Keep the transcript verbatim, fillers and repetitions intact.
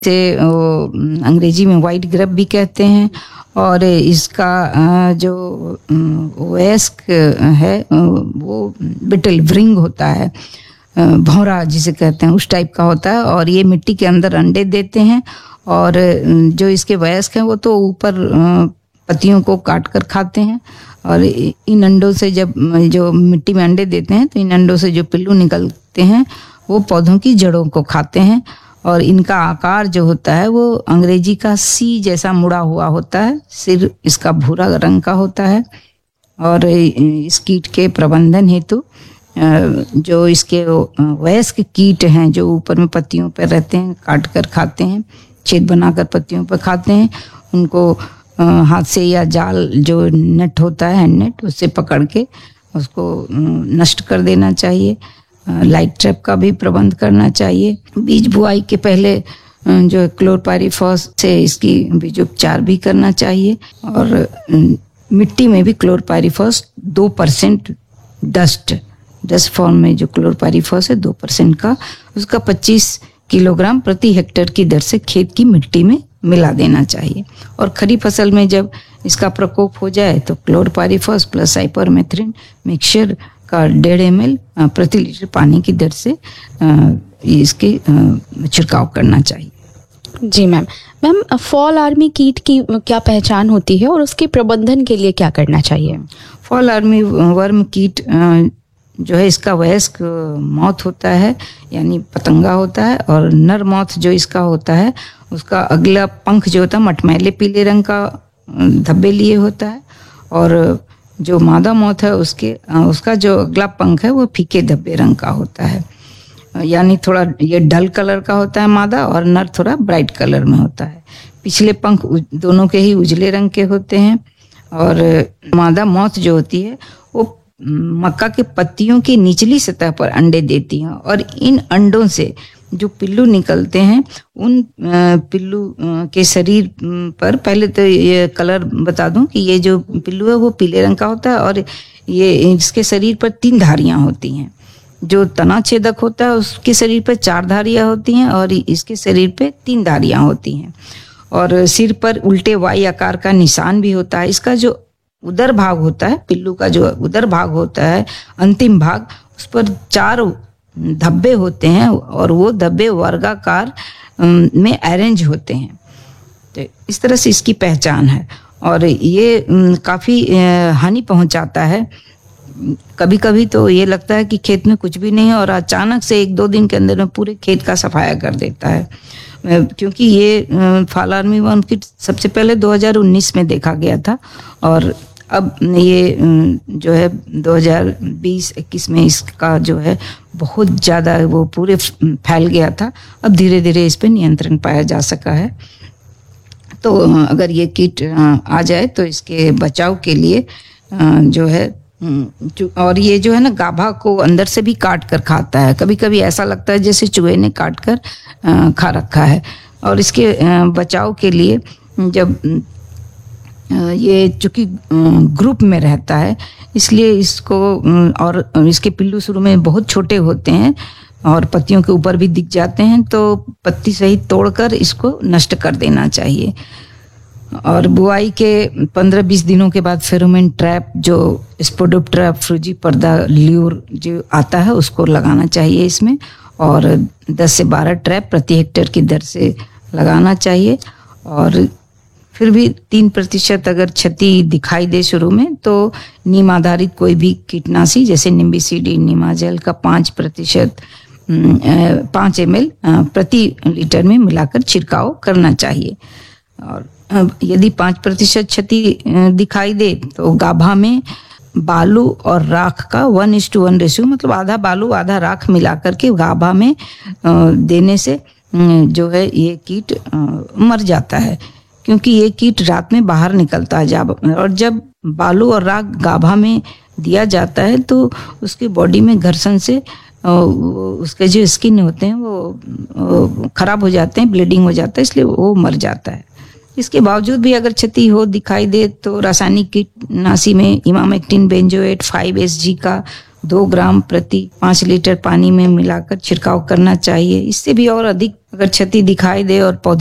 से अंग्रेजी में वाइट ग्रब भी कहते हैं। और इसका जो वयस्क है वो बिटल व्रिंग होता है, भौरा जिसे कहते हैं, उस टाइप का होता है। और ये मिट्टी के अंदर अंडे देते हैं। और जो इसके वयस्क हैं वो तो ऊपर पत्तियों को काट कर खाते हैं। और इन अंडों से जब जो मिट्टी में अंडे देते हैं तो इन अंडों से जो पिल्लू निकलते हैं वो पौधों की जड़ों को खाते हैं। और इनका आकार जो होता है वो अंग्रेजी का सी जैसा मुड़ा हुआ होता है। सिर इसका भूरा रंग का होता है। और इस कीट के प्रबंधन हेतु जो इसके वयस्क कीट हैं जो ऊपर में पत्तियों पर रहते हैं, काट कर खाते हैं, छेद बनाकर पत्तियों पर खाते हैं, उनको हाथ से या जाल जो नेट होता है, हैंड नेट, उससे पकड़ के उसको नष्ट कर देना चाहिए। लाइट ट्रैप का भी प्रबंध करना चाहिए। बीज बुआई के पहले जो क्लोरपाइरीफॉस से इसकी बीजोपचार भी करना चाहिए। और मिट्टी में भी क्लोरपाइरीफॉस दो परसेंट डस्ट डस्ट फॉर्म में जो क्लोरपाइरीफॉस है दो परसेंट का, उसका पच्चीस किलोग्राम प्रति हेक्टेयर की दर से खेत की मिट्टी में मिला देना चाहिए। और खरी फसल में जब इसका प्रकोप हो जाए तो क्लोरपाइरीफॉस प्लस साइपरमेथ्रिन मिक्सचर का डेढ़ एम एल प्रति लीटर पानी की दर से इसके छिड़काव करना चाहिए। जी मैम। मैम, फॉल आर्मी कीट की क्या पहचान होती है और उसके प्रबंधन के लिए क्या करना चाहिए? फॉल आर्मी वर्म कीट जो है इसका वयस्क मौत होता है, यानी पतंगा होता है। और नर मौत जो इसका होता है उसका अगला पंख जो होता है मटमैले पीले रंग का धब्बे लिए होता है। और जो मादा मौत है उसके उसका जो अगला पंख है वो फीके धब्बे रंग का होता है, यानी थोड़ा ये डल कलर का होता है मादा, और नर थोड़ा ब्राइट कलर में होता है। पिछले पंख दोनों के ही उजले रंग के होते हैं। और मादा मौत जो होती है वो मक्का के पत्तियों की निचली सतह पर अंडे देती हैं। और इन अंडों से जो पिल्लू निकलते हैं उन पिल्लू के शरीर पर, पहले तो ये कलर बता दूं कि ये जो पिल्लू है वो पीले रंग का होता है। और ये इसके शरीर पर तीन धारियां होती हैं। जो तना छेदक होता है उसके शरीर पर चार धारियां होती हैं और इसके शरीर पे तीन धारियां होती हैं। और सिर पर उल्टे वाई आकार का निशान भी होता है। इसका जो उदर भाग होता है, पिल्लू का जो उदर भाग होता है, अंतिम भाग, उस पर चार धब्बे होते हैं और वो धब्बे वर्गाकार में अरेंज होते हैं। तो इस तरह से इसकी पहचान है। और ये काफ़ी हानि पहुंचाता है। कभी कभी तो ये लगता है कि खेत में कुछ भी नहीं है और अचानक से एक दो दिन के अंदर में पूरे खेत का सफाया कर देता है। क्योंकि ये फॉल आर्मी वर्म कीट सबसे पहले दो हज़ार उन्नीस में देखा गया था और अब ये जो है दो हज़ार बीस इक्कीस में इसका जो है बहुत ज़्यादा वो पूरे फैल गया था। अब धीरे धीरे इस पे नियंत्रण पाया जा सका है। तो अगर ये कीट आ जाए तो इसके बचाव के लिए जो है जो, और ये जो है ना गाभा को अंदर से भी काट कर खाता है। कभी कभी ऐसा लगता है जैसे चूहे ने काट कर खा रखा है। और इसके बचाव के लिए जब ये चूंकि ग्रुप में रहता है इसलिए इसको, और इसके पिल्लू शुरू में बहुत छोटे होते हैं और पत्तियों के ऊपर भी दिख जाते हैं, तो पत्ती सहित तोड़कर इसको नष्ट कर देना चाहिए। और बुआई के पंद्रह बीस दिनों के बाद फेरोमोन ट्रैप जो स्पोडोप्टेरा फ्रूजिपर्दा ल्यूर जो आता है उसको लगाना चाहिए इसमें। और दस से बारह ट्रैप प्रति हेक्टेयर की दर से लगाना चाहिए। और फिर भी तीन प्रतिशत अगर क्षति दिखाई दे शुरू में तो नीम आधारित कोई भी कीटनाशी जैसे निम्बिसिडी नीमाजेल का पाँच प्रतिशत पाँच एम एल प्रति लीटर में मिलाकर छिड़काव करना चाहिए। और यदि पाँच प्रतिशत क्षति दिखाई दे तो गाभा में बालू और राख का one is to one ratio, मतलब आधा बालू आधा राख मिलाकर के गाभा में देने से जो है ये कीट मर जाता है। क्योंकि ये कीट रात में बाहर निकलता है जब, और जब बालू और राख गाभा में दिया जाता है तो उसके बॉडी में घर्षण से उसके जो स्किन होते हैं वो खराब हो जाते हैं, ब्लीडिंग हो जाता है, इसलिए वो मर जाता है। इसके बावजूद भी अगर क्षति हो दिखाई दे तो रासायनिक कीटनाशी में emamectin benzoate five S G का दो ग्राम प्रति पाँच लीटर पानी में मिलाकर छिड़काव करना चाहिए। इससे भी और अधिक अगर क्षति दिखाई दे और पौधे